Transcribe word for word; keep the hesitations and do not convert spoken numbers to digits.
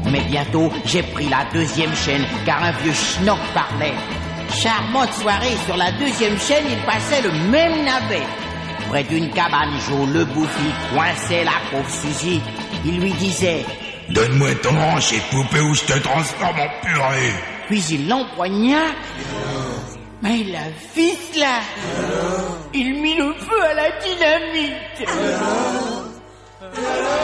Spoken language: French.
Mais bientôt, j'ai pris la deuxième chaîne, car un vieux schnock parlait. Charmante soirée, sur la deuxième chaîne, il passait le même navet. Près d'une cabane, Joe le bouffi coinçait la pauvre Suzy. Il lui disait: donne-moi ton hanche et poupée ou je te transforme en purée. Puis il l'empoigna. Mais la fils là, il mit le feu à la dynamite.